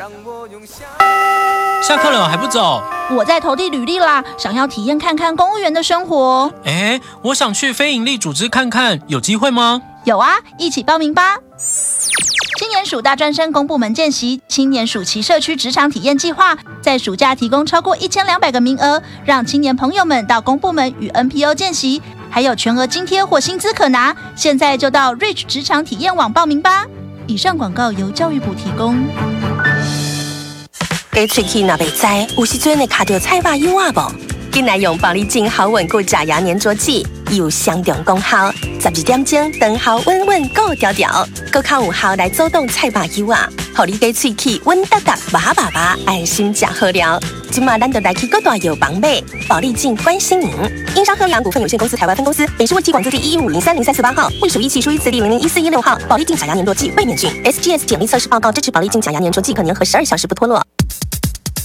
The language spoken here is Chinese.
下课了还不走？ 我在投递履历啦，想要体验看看公务员的生活。 我想去非营利组织看看，有机会吗？ 有啊，一起报名吧！青年署大专生公部门见习青年暑期社区职场体验计划，在暑假提供超过1200个名额，让青年朋友们到公部门与 NPO 见习，还有全额津贴或薪资可拿。现在就到 Reach 职场体验网报名吧！以上广告由教育部提供。 给喙齿若袂知，有时阵会卡到菜肉油啊无？紧来用保利净好稳固假牙粘着剂，有相同功效，12点钟长效稳稳固条条，更较有效来阻挡菜肉油啊，互你给喙齿稳哒哒、麻麻麻，安心吃好料。今嘛咱就来去各大药房买保利净关心您。英商喝良股份有限公司台湾分公司，北市卫计广字第115030348号，隶属1期书1次第001416号。保利净假牙粘着剂卫冕菌 ，SGS 检疫测试报告支持保利净假牙粘着剂可粘合12小时不脱落。